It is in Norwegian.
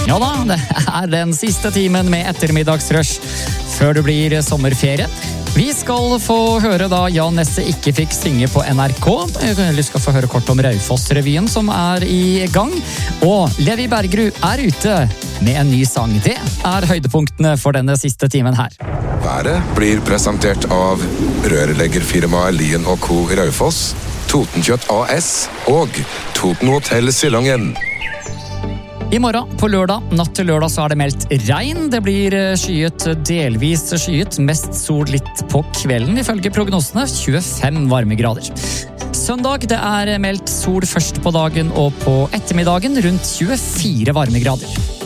Ja da, det den siste timen med ettermiddagsrush før det blir sommerferie. Vi skal få høre da Jan Nesse ikke fikk synge på NRK. Vi skal få høre kort om Raufoss-revyen som i gang. Og Levi Bergerud ute med en ny sang. Det høydepunktene for denne siste timen her. Været blir presentert av rørleggerfirmaet Lien & Co. Raufoss, Totenkjøtt AS og Toten Hotel Silongen. I morgen på lørdag, natt til lørdag, så det meldt regn. Det blir skyet, delvis skyet, mest sol litt på kvelden, ifølge prognosene 25 varmegrader. Søndag, det meldt sol først på dagen og på ettermiddagen rundt 24 varmegrader.